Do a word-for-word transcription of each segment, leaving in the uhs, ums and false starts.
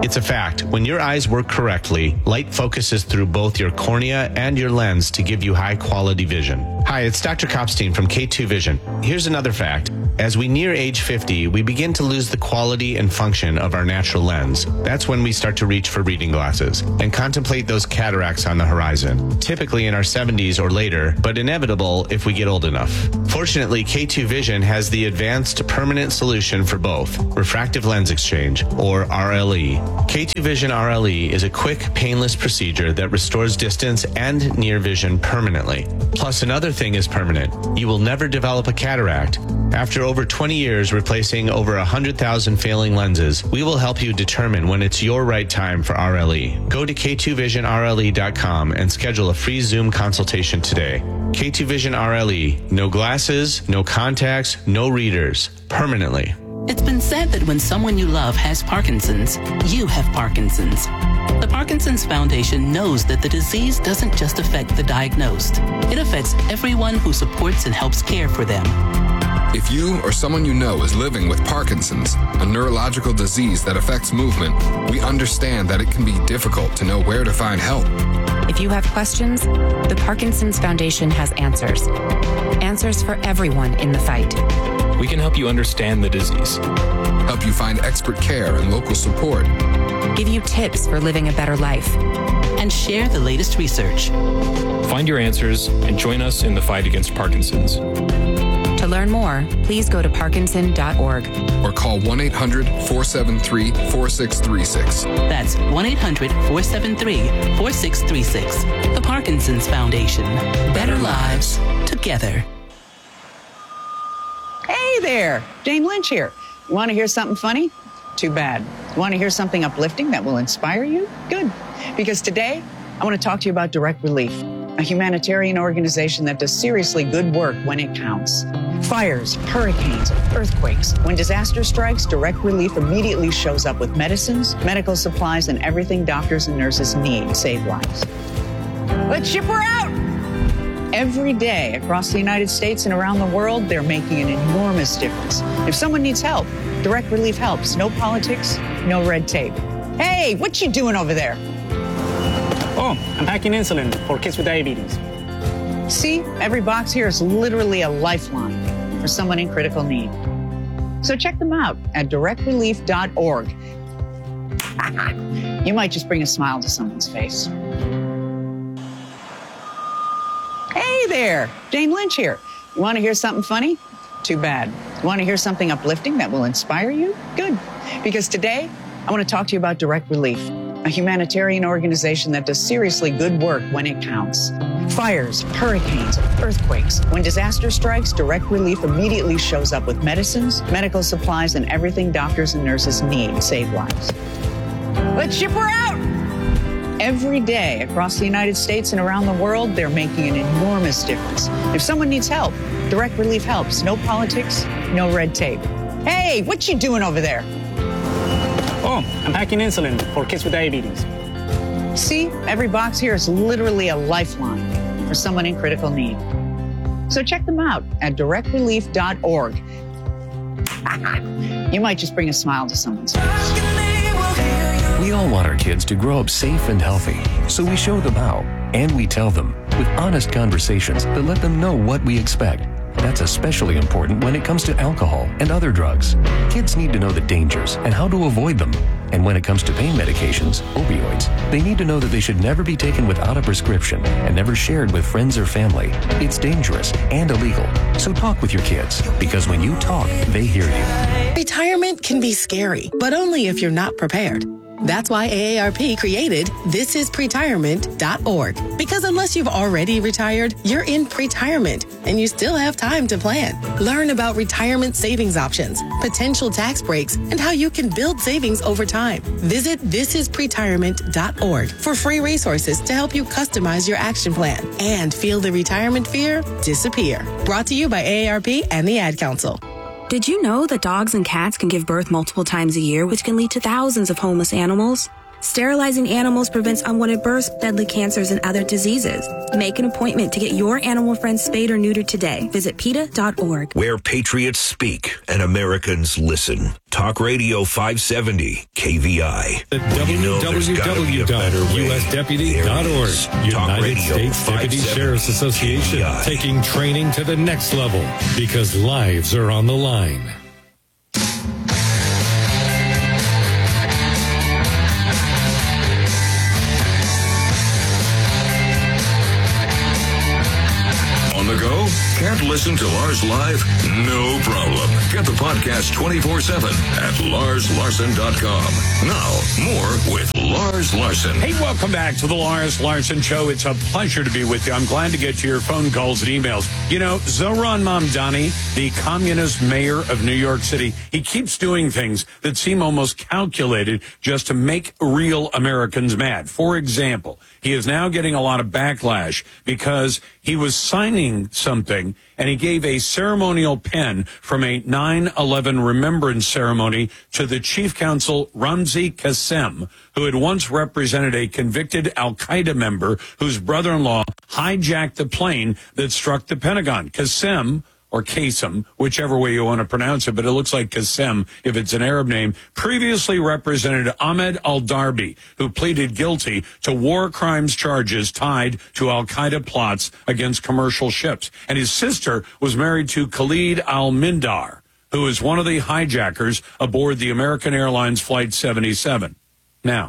It's a fact. When your eyes work correctly, light focuses through both your cornea and your lens to give you high-quality vision. Hi, it's Doctor Kopstein from K two Vision. Here's another fact. As we near age fifty, we begin to lose the quality and function of our natural lens. That's when we start to reach for reading glasses and contemplate those cataracts on the horizon, typically in our seventies or later, but inevitable if we get old enough. Fortunately, K two Vision has the advanced permanent solution for both, refractive lens exchange, or R L E. K two Vision R L E is a quick, painless procedure that restores distance and near vision permanently. Plus, another thing is permanent. You will never develop a cataract. After over twenty years replacing over one hundred thousand failing lenses, we will help you determine when it's your right time for R L E. Go to K two vision R L E dot com and schedule a free Zoom consultation today. K two Vision R L E. No glasses, no contacts, no readers. Permanently. It's been said that when someone you love has Parkinson's, you have Parkinson's. The Parkinson's Foundation knows that the disease doesn't just affect the diagnosed. It affects everyone who supports and helps care for them. If you or someone you know is living with Parkinson's, a neurological disease that affects movement, we understand that it can be difficult to know where to find help. If you have questions, the Parkinson's Foundation has answers. Answers for everyone in the fight. We can help you understand the disease, help you find expert care and local support, give you tips for living a better life, and share the latest research. Find your answers and join us in the fight against Parkinson's. To learn more, please go to parkinson dot org or call one eight hundred four seven three four six three six. That's one eight hundred four seven three four six three six. The Parkinson's Foundation. Better lives together. Hey there, Jane Lynch here. You want to hear something funny? Too bad. Want to hear something uplifting that will inspire you? Good. Because today, I want to talk to you about Direct Relief, a humanitarian organization that does seriously good work when it counts. Fires, hurricanes, earthquakes. When disaster strikes, Direct Relief immediately shows up with medicines, medical supplies, and everything doctors and nurses need to save lives. Let's ship her out! Every day across the United States and around the world, they're making an enormous difference. If someone needs help, Direct Relief helps. No politics, no red tape. Hey, what you doing over there? Oh, I'm packing insulin for kids with diabetes. See, every box here is literally a lifeline for someone in critical need. So check them out at direct relief dot org. You might just bring a smile to someone's face. Hey there, Jane Lynch here. You want to hear something funny? Too bad. Want to hear something uplifting that will inspire you? Good. Because today, I want to talk to you about Direct Relief, a humanitarian organization that does seriously good work when it counts. Fires, hurricanes, earthquakes. When disaster strikes, Direct Relief immediately shows up with medicines, medical supplies, and everything doctors and nurses need to save lives. Let's ship her out! Every day across the United States and around the world, they're making an enormous difference. If someone needs help, Direct Relief helps. No politics, no red tape. Hey, what you doing over there? Oh, I'm packing insulin for kids with diabetes. See, every box here is literally a lifeline for someone in critical need. So check them out at direct relief dot org. You might just bring a smile to someone's face. We all want our kids to grow up safe and healthy, so we show them how, and we tell them with honest conversations that let them know what we expect. That's especially important when it comes to alcohol and other drugs. Kids need to know the dangers and how to avoid them. And when it comes to pain medications, opioids, they need to know that they should never be taken without a prescription and never shared with friends or family. It's dangerous and illegal. So talk with your kids, because when you talk, they hear you. Retirement can be scary, but only if you're not prepared. That's why A A R P created this is pretirement dot org. Because unless you've already retired, you're in pretirement and you still have time to plan. Learn about retirement savings options, potential tax breaks, and how you can build savings over time. Visit this is pretirement dot org for free resources to help you customize your action plan and feel the retirement fear disappear. Brought to you by A A R P and the Ad Council. Did you know that dogs and cats can give birth multiple times a year, which can lead to thousands of homeless animals? Sterilizing animals prevents unwanted births, deadly cancers, and other diseases. Make an appointment to get your animal friend spayed or neutered today. Visit PETA dot org. Where patriots speak and Americans listen. Talk Radio five seventy K V I. At w w w dot u s deputy dot org. United States Deputy Sheriff's Association, taking training to the next level because lives are on the line. On the go? Can't listen to Lars live? No problem. Get the podcast twenty-four seven at lars larson dot com. Now, more with Lars Larson. Hey, welcome back to the Lars Larson Show. It's a pleasure to be with you. I'm glad to get to your phone calls and emails. You know, Zohran Mamdani, the communist mayor of New York City, he keeps doing things that seem almost calculated just to make real Americans mad. For example, he is now getting a lot of backlash because he was signing something and he gave a ceremonial pen from a nine eleven remembrance ceremony to the chief counsel Ramzi Qassem, who had once represented a convicted al-Qaeda member whose brother-in-law hijacked the plane that struck the Pentagon. Qassem, or Qassem, whichever way you want to pronounce it, but it looks like Qassem if it's an Arab name, previously represented Ahmed al-Darbi, who pleaded guilty to war crimes charges tied to al-Qaeda plots against commercial ships. And his sister was married to Khalid al-Mindar, who is one of the hijackers aboard the American Airlines Flight seventy-seven. Now,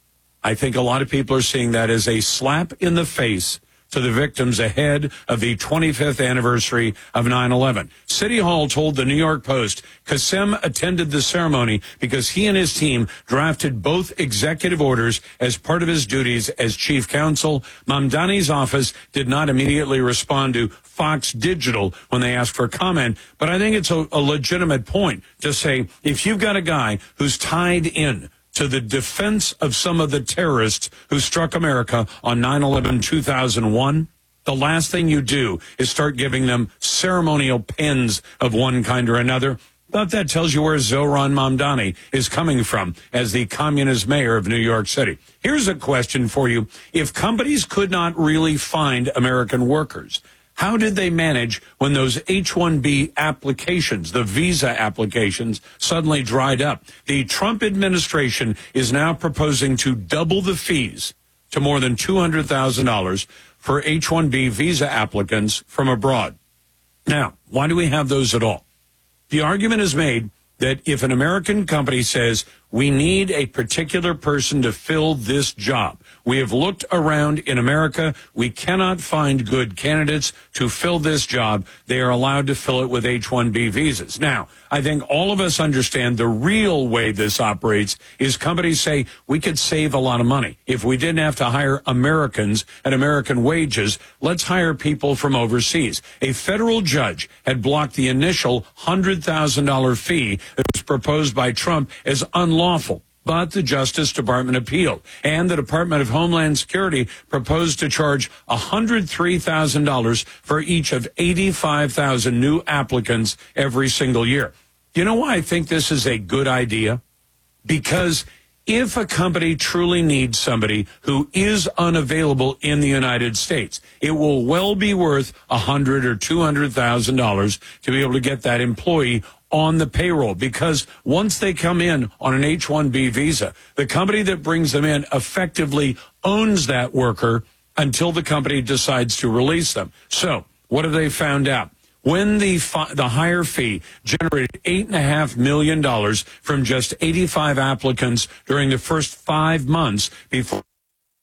I think a lot of people are seeing that as a slap in the face to the victims ahead of the twenty-fifth anniversary of nine eleven. City Hall told the New York Post Qassem attended the ceremony because he and his team drafted both executive orders as part of his duties as chief counsel. Mamdani's office did not immediately respond to Fox Digital when they asked for comment, but I think it's a, a legitimate point to say if you've got a guy who's tied in to the defense of some of the terrorists who struck America on nine eleven two thousand one, the last thing you do is start giving them ceremonial pens of one kind or another. But that tells you where Zohran Mamdani is coming from as the communist mayor of New York City. Here's a question for you. If companies could not really find American workers, how did they manage when those H one B applications, the visa applications, suddenly dried up? The Trump administration is now proposing to double the fees to more than two hundred thousand dollars for H one B visa applicants from abroad. Now, why do we have those at all? The argument is made that if an American company says, we need a particular person to fill this job, we have looked around in America, we cannot find good candidates to fill this job, they are allowed to fill it with H one B visas. Now, I think all of us understand the real way this operates is companies say, we could save a lot of money. If we didn't have to hire Americans at American wages, let's hire people from overseas. A federal judge had blocked the initial one hundred thousand dollars fee that was proposed by Trump as unlawful. But the Justice Department appealed, and the Department of Homeland Security proposed to charge one hundred three thousand dollars for each of eighty-five thousand new applicants every single year. You know why I think this is a good idea? Because if a company truly needs somebody who is unavailable in the United States, it will well be worth one hundred thousand dollars or two hundred thousand dollars to be able to get that employee on the payroll, because once they come in on an H one B visa, the company that brings them in effectively owns that worker until the company decides to release them. So what have they found out? When the fi- the higher fee generated eight point five million dollars from just eighty-five applicants during the first five months before a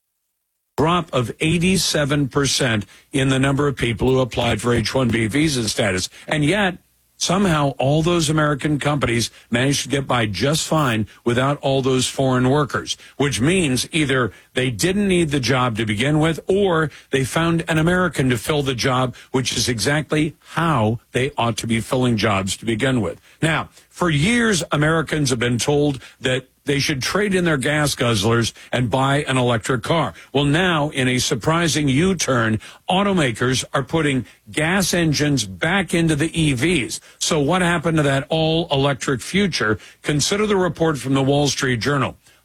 drop of eighty-seven percent in the number of people who applied for H one B visa status. And yet, somehow, all those American companies managed to get by just fine without all those foreign workers, which means either they didn't need the job to begin with, or they found an American to fill the job, which is exactly how they ought to be filling jobs to begin with. Now, for years, Americans have been told that they should trade in their gas guzzlers and buy an electric car. Well, now, in a surprising U-turn, automakers are putting gas engines back into the E Vs. So what happened to that all-electric future? Consider the report from the Wall Street Journal.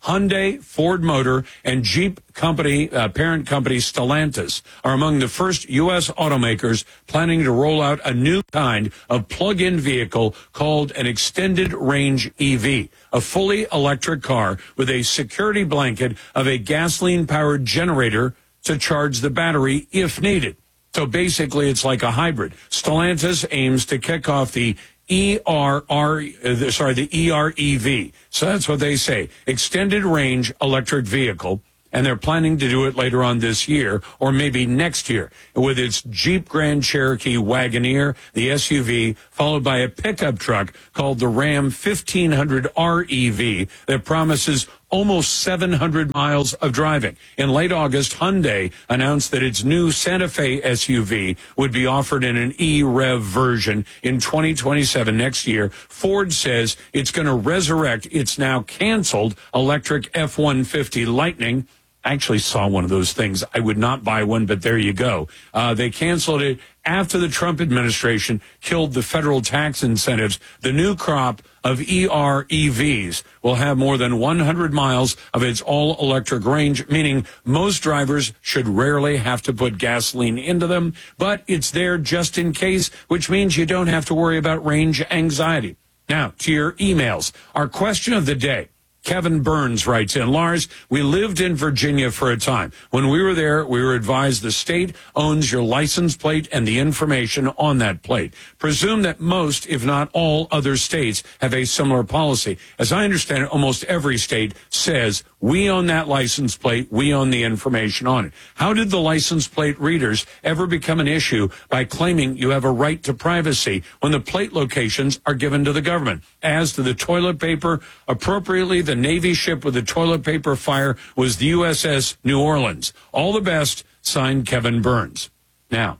Hyundai, Ford Motor, and Jeep company, uh, parent company Stellantis are among the first U S automakers planning to roll out a new kind of plug-in vehicle called an extended range E V, a fully electric car with a security blanket of a gasoline-powered generator to charge the battery if needed. So basically, it's like a hybrid. Stellantis aims to kick off the E R R, uh, sorry, the E R E V. So that's what they say, extended range electric vehicle. And they're planning to do it later on this year or maybe next year with its Jeep Grand Cherokee Wagoneer, the S U V, followed by a pickup truck called the Ram fifteen hundred R E V that promises almost seven hundred miles of driving. In late August, Hyundai announced that its new Santa Fe S U V would be offered in an E-Rev version in twenty twenty-seven, next year. Ford says it's going to resurrect its now canceled electric F one fifty Lightning. I actually saw one of those things. I would not buy one, but there you go. Uh, they canceled it after the Trump administration killed the federal tax incentives. The new crop of E R E Vs will have more than one hundred miles of its all-electric range, meaning most drivers should rarely have to put gasoline into them, but it's there just in case, which means you don't have to worry about range anxiety. Now, to your emails. Our question of the day. Kevin Burns writes in, Lars, we lived in Virginia for a time. When we were there, we were advised the state owns your license plate and the information on that plate. Presume that most, if not all, other states have a similar policy. As I understand it, almost every state says, we own that license plate, we own the information on it. How did the license plate readers ever become an issue by claiming you have a right to privacy when the plate locations are given to the government? As to the toilet paper, appropriately, the Navy ship with the toilet paper fire was the U S S New Orleans. All the best, signed Kevin Burns. Now,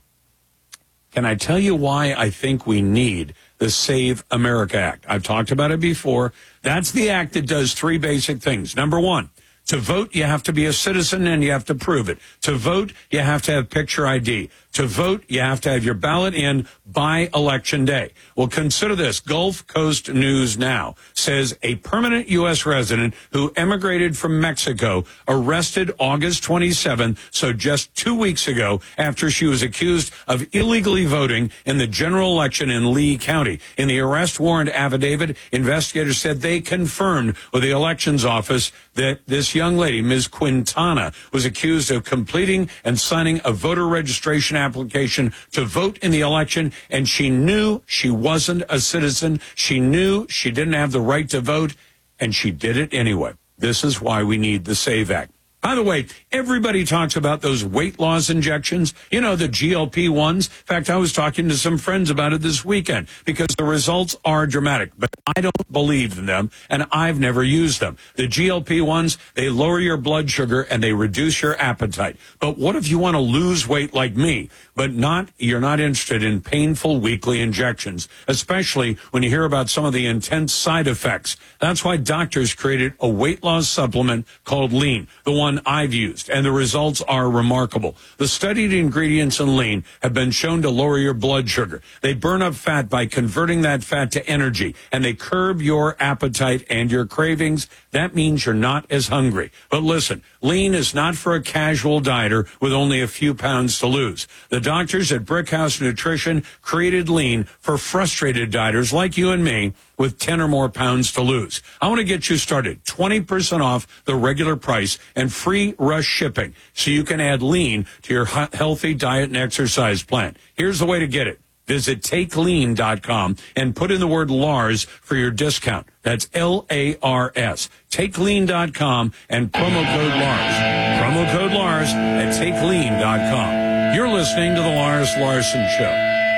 can I tell you why I think we need the Save America Act? I've talked about it before. That's the act that does three basic things. Number one, to vote, you have to be a citizen and you have to prove it. To vote, you have to have picture I D. To vote, you have to have your ballot in by Election Day. Well, consider this. Gulf Coast News Now says a permanent U S resident who emigrated from Mexico arrested August twenty-seventh, so just two weeks ago, after she was accused of illegally voting in the general election in Lee County. In the arrest warrant affidavit, investigators said they confirmed with the elections office that this young lady, Miz Quintana, was accused of completing and signing a voter registration application to vote in the election, and she knew she wasn't a citizen. She knew she didn't have the right to vote, and she did it anyway. This is why we need the SAVE Act. By the way, everybody talks about those weight loss injections, you know, the G L P ones. In fact, I was talking to some friends about it this weekend because the results are dramatic, but I don't believe in them, and I've never used them. The G L P ones, they lower your blood sugar and they reduce your appetite. But what if you want to lose weight like me, but not, you're not interested in painful weekly injections, especially when you hear about some of the intense side effects? That's why doctors created a weight loss supplement called Lean, the one I've used, and the results are remarkable. The studied ingredients in Lean have been shown to lower your blood sugar. They burn up fat by converting that fat to energy, and they curb your appetite and your cravings. That means you're not as hungry. But listen, Lean is not for a casual dieter with only a few pounds to lose. The doctors at Brickhouse Nutrition created Lean for frustrated dieters like you and me with ten or more pounds to lose. I want to get you started. twenty percent off the regular price and free rush shipping so you can add Lean to your healthy diet and exercise plan. Here's the way to get it. Visit take lean dot com and put in the word Lars for your discount. That's L A R S. take lean dot com and promo code Lars. Promo code Lars at take lean dot com. You're listening to the Lars Larson Show.